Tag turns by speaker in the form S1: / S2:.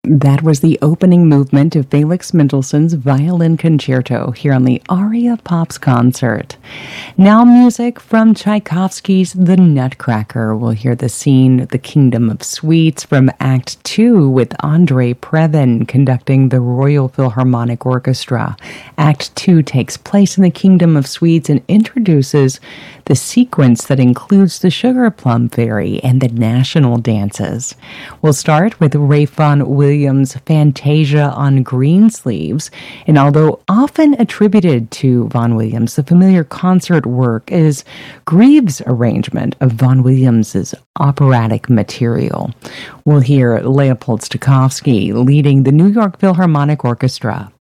S1: That was the opening movement of Felix Mendelssohn's Violin Concerto here on the Aria Pops concert. Now music from Tchaikovsky's The Nutcracker. We'll hear the scene, The Kingdom of Sweets, from Act 2 with Andrei Previn conducting the Royal Philharmonic Orchestra. Act 2 takes place in the Kingdom of Sweets and introduces the sequence that includes the Sugar Plum Fairy and the national dances. We'll start with Ralph Vaughan Williams' Fantasia on Greensleeves, and although often attributed to Vaughan Williams, the familiar concert work is Grieve's arrangement of Vaughan Williams's operatic material. We'll hear Leopold Stokowski leading the New York Philharmonic Orchestra.